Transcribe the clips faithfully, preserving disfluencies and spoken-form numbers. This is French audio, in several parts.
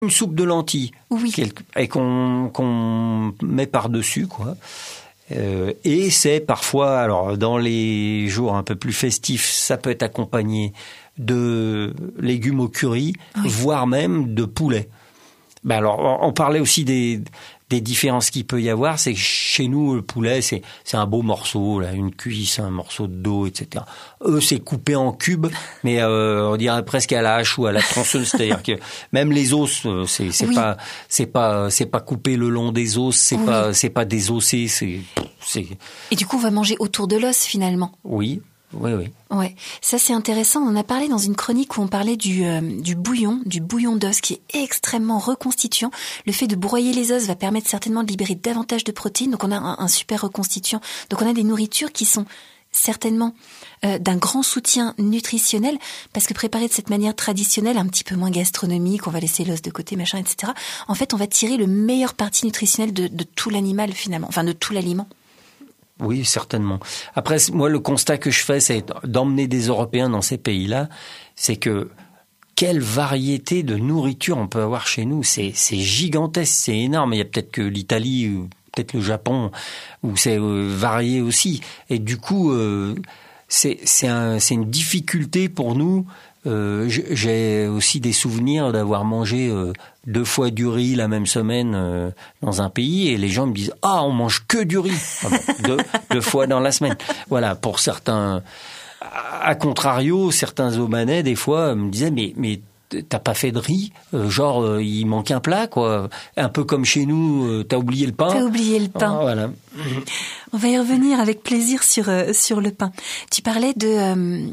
une soupe de lentilles, oui. et qu'on, qu'on met par-dessus, quoi. Euh, et c'est parfois, alors dans les jours un peu plus festifs, ça peut être accompagné de légumes au curry, oui. voire même de poulet. Ben alors, on parlait aussi des, des différences qu'il peut y avoir. C'est que chez nous, le poulet, c'est, c'est un beau morceau, là, une cuisse, un morceau de dos, et cetera. Eux, c'est coupé en cubes, mais euh, on dirait presque à la hache ou à la tronçonneuse. C'est-à-dire que même les os, c'est, c'est oui. pas, c'est pas, c'est pas coupé le long des os, c'est oui. pas, c'est pas désossé, c'est, c'est. Et du coup, on va manger autour de l'os finalement. Oui. Oui, oui. Ouais, ça c'est intéressant. On en a parlé dans une chronique où on parlait du euh, du bouillon, du bouillon d'os qui est extrêmement reconstituant. Le fait de broyer les os va permettre certainement de libérer davantage de protéines. Donc on a un, un super reconstituant. Donc on a des nourritures qui sont certainement euh, d'un grand soutien nutritionnel parce que préparé de cette manière traditionnelle, un petit peu moins gastronomique, on va laisser l'os de côté, machin, et cetera. En fait, on va tirer le meilleur parti nutritionnel de, de tout l'animal finalement, enfin de tout l'aliment. Oui, certainement. Après, moi, le constat que je fais, c'est d'emmener des Européens dans ces pays-là, c'est que quelle variété de nourriture on peut avoir chez nous. C'est, c'est gigantesque, c'est énorme. Il y a peut-être que l'Italie, ou peut-être le Japon, où c'est varié aussi. Et du coup, euh, c'est, c'est, un, c'est une difficulté pour nous. Euh, j'ai aussi des souvenirs d'avoir mangé euh, deux fois du riz la même semaine euh, dans un pays et les gens me disent « Ah, on mange que du riz ah bon, !» deux, deux fois dans la semaine. Voilà, pour certains... À contrario, certains Omanais, des fois, me disaient « Mais, mais t'as pas fait de riz euh, Genre, euh, il manque un plat, quoi. Un peu comme chez nous, euh, t'as oublié le pain. » T'as oublié le pain. Ah, voilà. On va y revenir avec plaisir sur, euh, sur le pain. Tu parlais de... Euh...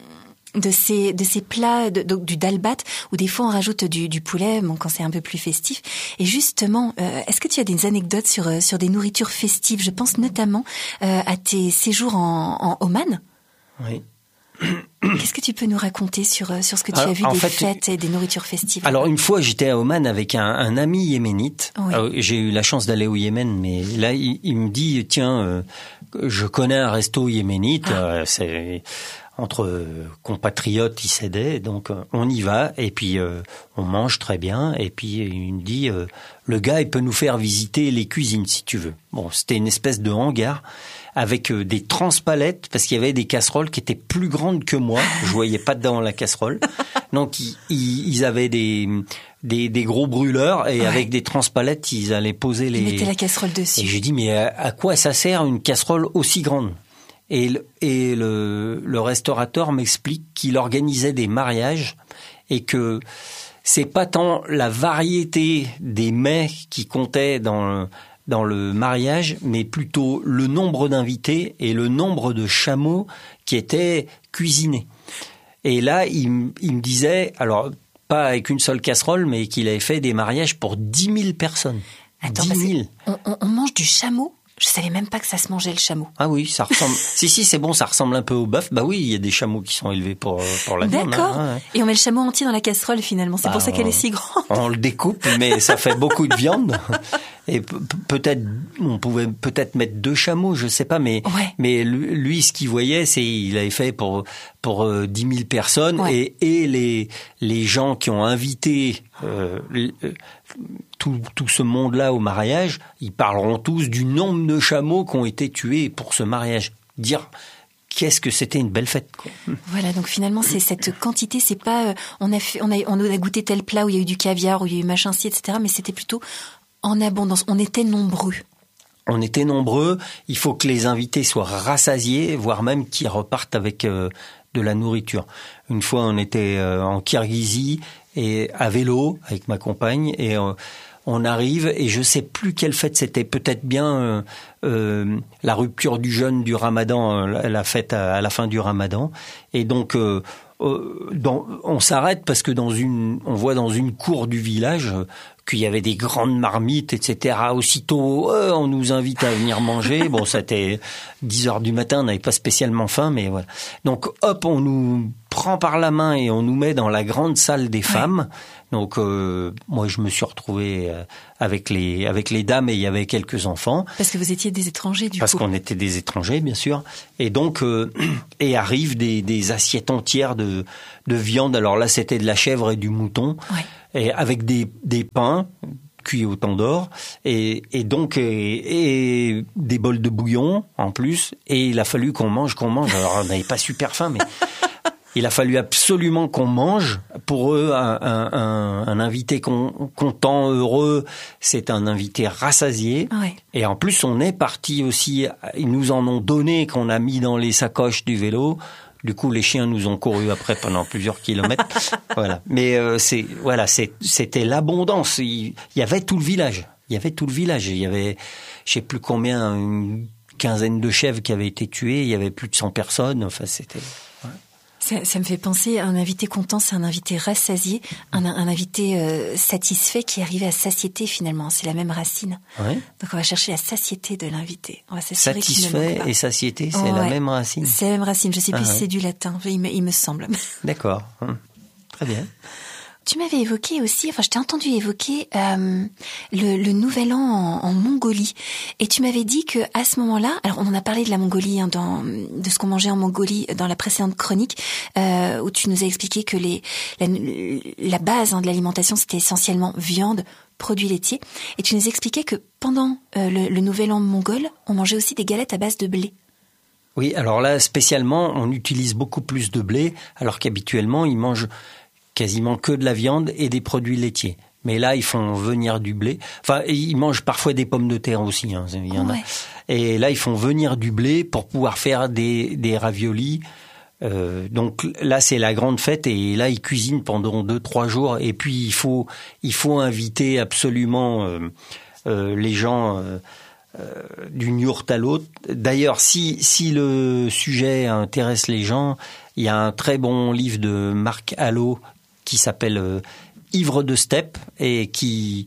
de ces de ces plats de, de, du dalbat où des fois on rajoute du, du poulet bon, quand c'est un peu plus festif et justement euh, est-ce que tu as des anecdotes sur sur des nourritures festives? Je pense notamment euh, à tes séjours en, en Oman. Oui. Qu'est-ce que tu peux nous raconter sur sur ce que tu alors, as vu des fait, fêtes et des nourritures festives? Alors une fois j'étais à Oman avec un, un ami yéménite. Oui. Alors, j'ai eu la chance d'aller au Yémen, mais là il, il me dit tiens euh, je connais un resto yéménite. Ah. Euh, c'est entre compatriotes, il s'aidait, donc on y va et puis euh, on mange très bien et puis il me dit euh, le gars il peut nous faire visiter les cuisines si tu veux. Bon, c'était une espèce de hangar avec euh, des transpalettes parce qu'il y avait des casseroles qui étaient plus grandes que moi, je voyais pas dedans la casserole. Donc ils, ils avaient des des, des gros brûleurs et ouais. avec des transpalettes, ils allaient poser les Ils mettaient la casserole dessus. Et j'ai dit mais à, à quoi ça sert une casserole aussi grande? Et, le, et le, le restaurateur m'explique qu'il organisait des mariages et que c'est pas tant la variété des mets qui comptait dans le, dans le mariage, mais plutôt le nombre d'invités et le nombre de chameaux qui étaient cuisinés. Et là, il, il me disait, alors pas avec une seule casserole, mais qu'il avait fait des mariages pour dix mille personnes. Attends, dix mille. On, on, on mange du chameau? Je savais même pas que ça se mangeait le chameau. Ah oui, ça ressemble. si si, c'est bon, ça ressemble un peu au bœuf. Bah oui, il y a des chameaux qui sont élevés pour pour la viande. D'accord. Hein, ouais. Et on met le chameau entier dans la casserole finalement. C'est bah, pour ça qu'elle on, est si grande. On le découpe, mais ça fait beaucoup de viande. Et peut-être, on pouvait peut-être mettre deux chameaux, je sais pas, mais ouais. mais lui, ce qu'il voyait, c'est il avait fait pour pour euh, dix mille personnes ouais. et et les les gens qui ont invité euh, tout tout ce monde-là au mariage, ils parleront tous du nombre de chameaux qui ont été tués pour ce mariage. Dire qu'est-ce que c'était une belle fête, quoi. Voilà, donc finalement c'est cette quantité, c'est pas euh, on a fait, on a on a goûté tel plat où il y a eu du caviar, où il y a eu machin ci, et cetera. Mais c'était plutôt en abondance. On était nombreux. On était nombreux. Il faut que les invités soient rassasiés, voire même qu'ils repartent avec euh, de la nourriture. Une fois, on était euh, en Kirghizie et à vélo avec ma compagne et euh, on arrive et je sais plus quelle fête c'était. Peut-être bien euh, euh, la rupture du jeûne du Ramadan, euh, la fête à, à la fin du Ramadan. Et donc euh, euh, dans, on s'arrête parce que dans une, on voit dans une cour du village euh, qu'il y avait des grandes marmites, et cetera. Aussitôt, euh, on nous invite à venir manger. Bon, c'était dix heures du matin, on n'avait pas spécialement faim, mais voilà. Donc, hop, on nous prend par la main et on nous met dans la grande salle des femmes. Ouais. Donc, euh, moi, je me suis retrouvé euh, avec les avec les dames et il y avait quelques enfants. Parce que vous étiez des étrangers, du Parce coup. Parce qu'on était des étrangers, bien sûr. Et donc, euh, et arrivent des, des assiettes entières de de viande. Alors là, c'était de la chèvre et du mouton. Ouais. et avec des, des pains cuits au tandoor, et, et donc et, et des bols de bouillon en plus, et il a fallu qu'on mange, qu'on mange. Alors on n'avait pas super faim, mais il a fallu absolument qu'on mange. Pour eux, un, un, un, un invité con, content, heureux, c'est un invité rassasié. Ouais. Et en plus, on est parti aussi, ils nous en ont donné, qu'on a mis dans les sacoches du vélo. Du coup, les chiens nous ont couru après pendant plusieurs kilomètres. Voilà. Mais euh, c'est voilà, c'est, c'était l'abondance. Il, il y avait tout le village. Il y avait tout le village. Il y avait, je sais plus combien, une quinzaine de chèvres qui avaient été tuées. Il y avait plus de cent personnes. Enfin, c'était. Ouais. Ça, ça me fait penser à un invité content, c'est un invité rassasié, un, un invité euh, satisfait qui est arrivé à satiété finalement. C'est la même racine. Ouais. Donc on va chercher la satiété de l'invité. On va s'assurer qu'il ne manque Satisfait pas. et satiété, c'est Oh, la ouais. même racine. C'est la même racine. Je sais plus Ah, si ouais. c'est du latin. Il me, il me semble. D'accord. Hum. Très bien. Tu m'avais évoqué aussi, enfin je t'ai entendu évoquer euh, le, le nouvel an en, en Mongolie, et tu m'avais dit que à ce moment-là, alors on en a parlé de la Mongolie, hein, dans, de ce qu'on mangeait en Mongolie dans la précédente chronique, euh, où tu nous as expliqué que les la, la base hein, de l'alimentation c'était essentiellement viande, produits laitiers, et tu nous expliquais que pendant euh, le, le nouvel an mongol, on mangeait aussi des galettes à base de blé. Oui, alors là spécialement, on utilise beaucoup plus de blé, alors qu'habituellement ils mangent quasiment que de la viande et des produits laitiers. Mais là, ils font venir du blé. Enfin, ils mangent parfois des pommes de terre aussi. Hein, il y en Ouais. a. Et là, ils font venir du blé pour pouvoir faire des, des raviolis. Euh, donc là, c'est la grande fête. Et là, ils cuisinent pendant deux, trois jours. Et puis, il faut, il faut inviter absolument euh, euh, les gens euh, euh, d'une yourte à l'autre. D'ailleurs, si, si le sujet intéresse les gens, il y a un très bon livre de Marc Allo qui s'appelle euh, Ivre de steppe et qui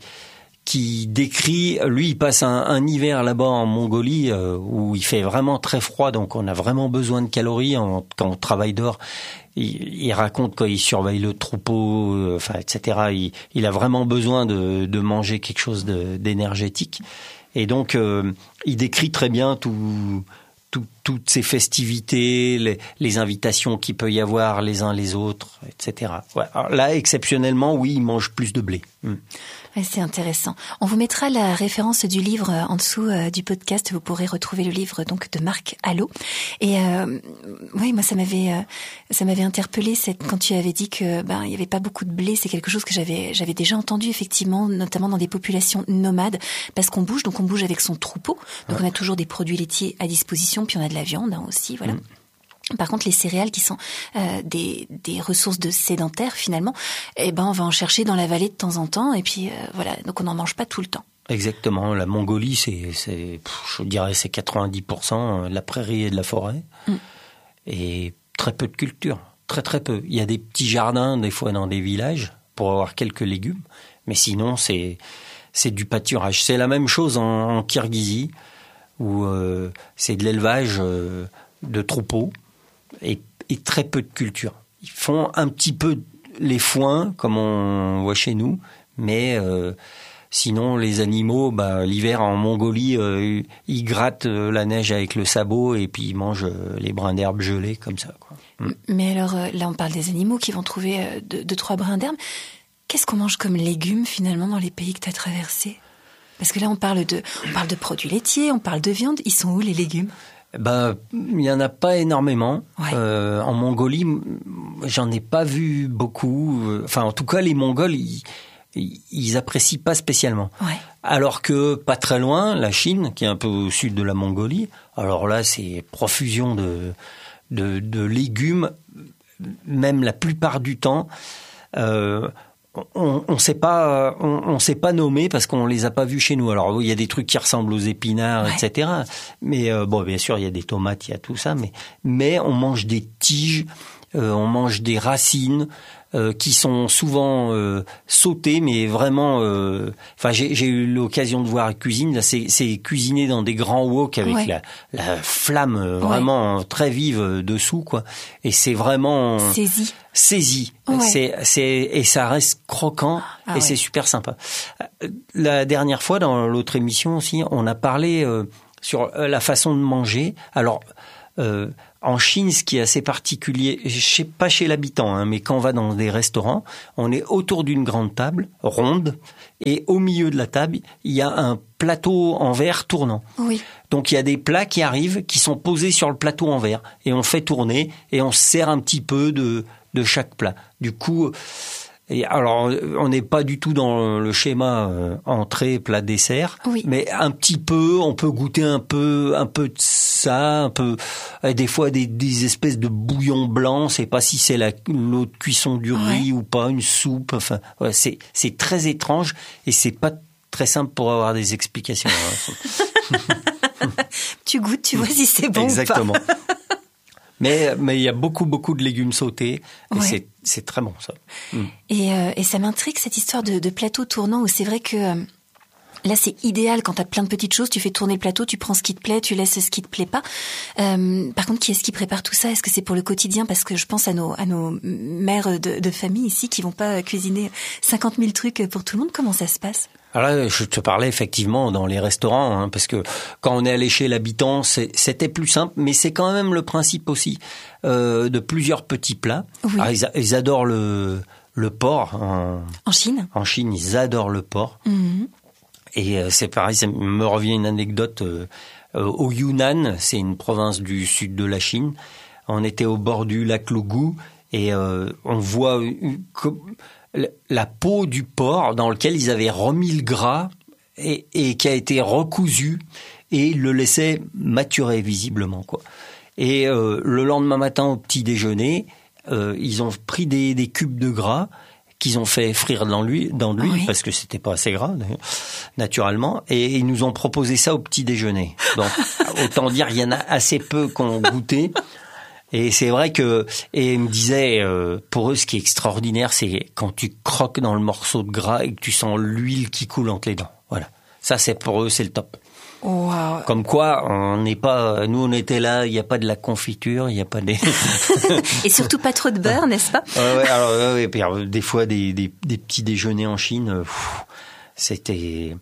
qui décrit, lui il passe un, un hiver là-bas en Mongolie euh, où il fait vraiment très froid, donc on a vraiment besoin de calories en, quand on travaille dehors. Il, il raconte quand il surveille le troupeau, euh, enfin et cetera. Il, il a vraiment besoin de, de manger quelque chose de, d'énergétique, et donc euh, il décrit très bien tout. Tout, toutes ces festivités, les, les invitations qu'il peut y avoir les uns les autres, et cetera. Ouais. Alors là, exceptionnellement, oui, ils mangent plus de blé. Mm. Ouais, c'est intéressant. On vous mettra la référence du livre euh, en dessous euh, du podcast. Vous pourrez retrouver le livre donc de Marc Allo. Et euh, oui, moi ça m'avait euh, ça m'avait interpellée cette, quand tu avais dit que ben il y avait pas beaucoup de blé. C'est quelque chose que j'avais j'avais déjà entendu effectivement, notamment dans des populations nomades, parce qu'on bouge, donc on bouge avec son troupeau. Donc ouais. On a toujours des produits laitiers à disposition, puis on a de la viande hein, aussi, voilà. Mm. Par contre, les céréales qui sont euh, des, des ressources de sédentaires finalement, eh ben on va en chercher dans la vallée de temps en temps et puis euh, voilà, donc on n'en mange pas tout le temps. Exactement, la Mongolie, c'est, c'est je dirais, c'est quatre-vingt-dix pour cent de la prairie et de la forêt, mm. et très peu de culture, très très peu. Il y a des petits jardins des fois dans des villages pour avoir quelques légumes, mais sinon c'est c'est du pâturage. C'est la même chose en, en Kirghizie où euh, c'est de l'élevage euh, de troupeaux. Et, et très peu de culture. Ils font un petit peu les foins, comme on voit chez nous, mais euh, sinon, les animaux, bah, l'hiver en Mongolie, euh, ils grattent la neige avec le sabot et puis ils mangent les brins d'herbe gelés, comme ça, quoi. Mm. Mais alors, là, on parle des animaux qui vont trouver deux, deux trois brins d'herbe. Qu'est-ce qu'on mange comme légumes, finalement, dans les pays que tu as traversés ? Parce que là, on parle de, on parle de produits laitiers, on parle de viande. Ils sont où, les légumes ? Ben, il y en a pas énormément. Ouais. Euh, en Mongolie, j'en ai pas vu beaucoup. Enfin, en tout cas, les Mongols, ils, ils apprécient pas spécialement. Ouais. Alors que pas très loin, la Chine, qui est un peu au sud de la Mongolie, alors là, c'est profusion de de, de légumes, même la plupart du temps. Euh, On on sait pas, on, on sait pas nommer parce qu'on les a pas vus chez nous. Alors il y a des trucs qui ressemblent aux épinards, ouais. et cetera. Mais euh, bon, bien sûr, il y a des tomates, il y a tout ça. Mais mais on mange des tiges, euh, on mange des racines euh, qui sont souvent euh, sautées, mais vraiment. Enfin, euh, j'ai, j'ai eu l'occasion de voir la cuisine. Là, c'est, c'est cuisiné dans des grands wok avec ouais. la, la flamme euh, vraiment ouais. très vive dessous, quoi. Et c'est vraiment saisi. Saisi, ouais. c'est, c'est, et ça reste croquant ah, et ouais. c'est super sympa. La dernière fois, dans l'autre émission aussi, on a parlé euh, sur la façon de manger. Alors, Euh, en Chine, ce qui est assez particulier, je sais pas chez l'habitant, hein, mais quand on va dans des restaurants, on est autour d'une grande table ronde et au milieu de la table, il y a un plateau en verre tournant. Oui. Donc il y a des plats qui arrivent, qui sont posés sur le plateau en verre et on fait tourner et on se sert un petit peu de de chaque plat. Du coup, et alors on n'est pas du tout dans le schéma euh, entrée, plat, dessert, oui. mais un petit peu, on peut goûter un peu, un peu de ça, un peu, des fois des, des espèces de bouillon blanc. C'est pas si c'est la l'eau de cuisson du riz ouais. ou pas, une soupe. Enfin, ouais, c'est c'est très étrange et c'est pas très simple pour avoir des explications. Tu goûtes, tu vois si c'est bon. Exactement. Ou pas. Mais mais il y a beaucoup beaucoup de légumes sautés et ouais. c'est c'est très bon ça. Mm. Et euh, et ça m'intrigue cette histoire de, de plateau tournant où c'est vrai que euh, là c'est idéal quand t'as plein de petites choses, tu fais tourner le plateau, tu prends ce qui te plaît, tu laisses ce qui te plaît pas. Euh, par contre, qui est-ce qui prépare tout ça ? Est-ce que c'est pour le quotidien ? Parce que je pense à nos à nos mères de, de famille ici qui vont pas cuisiner cinquante mille trucs pour tout le monde. Comment ça se passe ? Alors là, je te parlais effectivement dans les restaurants, hein, parce que quand on est allé chez l'habitant, c'est, c'était plus simple, mais c'est quand même le principe aussi euh, de plusieurs petits plats. Oui. Alors, ils, ils adorent le, le porc. En, en Chine En Chine, ils adorent le porc. Mm-hmm. Et euh, c'est pareil, ça me revient une anecdote. Euh, euh, au Yunnan, c'est une province du sud de la Chine, on était au bord du lac Lugu et euh, on voit... Une, une, la peau du porc dans lequel ils avaient remis le gras et, et qui a été recousu et ils le laissaient maturer visiblement quoi. Et euh, le lendemain matin au petit déjeuner, euh, ils ont pris des, des cubes de gras qu'ils ont fait frire dans l'huile, dans l'huile oui. parce que c'était pas assez gras naturellement, et ils nous ont proposé ça au petit déjeuner. Donc autant dire il y en a assez peu qu'on goûté. Et c'est vrai que, et il me disait, euh, pour eux, ce qui est extraordinaire, c'est quand tu croques dans le morceau de gras et que tu sens l'huile qui coule entre les dents. Voilà. Ça, c'est pour eux, c'est le top. Wow. Comme quoi, on n'est pas, nous, on était là, il n'y a pas de la confiture, il n'y a pas des... Et surtout pas trop de beurre, n'est-ce pas? euh, ouais, alors, ouais, ouais, puis, alors, des fois, des, des, des petits déjeuners en Chine, pff, c'était...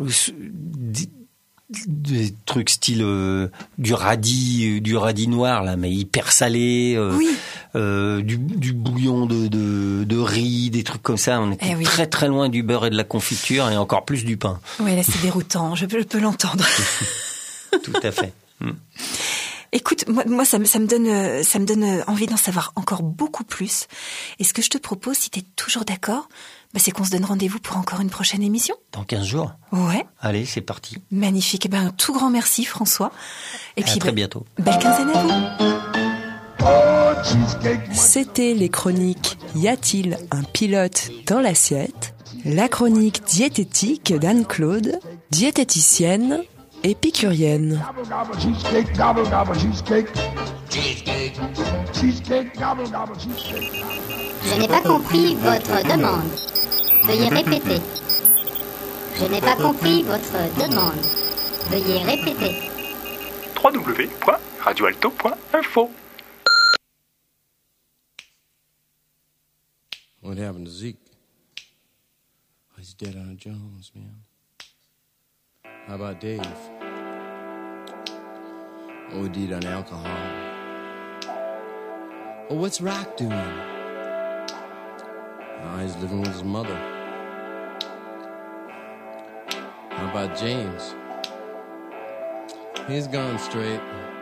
des trucs style euh, du radis du radis noir là mais hyper salé euh, oui. euh, du, du bouillon de, de de riz, des trucs comme ça. On était eh oui. très très loin du beurre et de la confiture et encore plus du pain. Ouais, là c'est déroutant, je peux, je peux l'entendre. Tout à fait. Mm. Écoute, moi, moi ça, me, ça me donne, ça me donne envie d'en savoir encore beaucoup plus. Et ce que je te propose, si t'es toujours d'accord, bah, c'est qu'on se donne rendez-vous pour encore une prochaine émission. Dans quinze jours. Ouais. Allez, c'est parti. Magnifique. Et ben, un tout grand merci, François. Et, et puis, à très bah, bientôt. Belle quinzaine à vous. C'était les chroniques Y a-t-il un pilote dans l'assiette ? La chronique diététique d'Anne-Claude, diététicienne épicurienne. Je n'ai pas compris votre demande. Veuillez répéter. Je n'ai pas compris votre demande. Veuillez répéter. w w w point radio alto point info. What happened to Zeke? Oh, he's dead on Jones, man. How about Dave? O D'd on alcohol. Well, what's Rock doing? Oh, he's living with his mother. How about James? He's gone straight.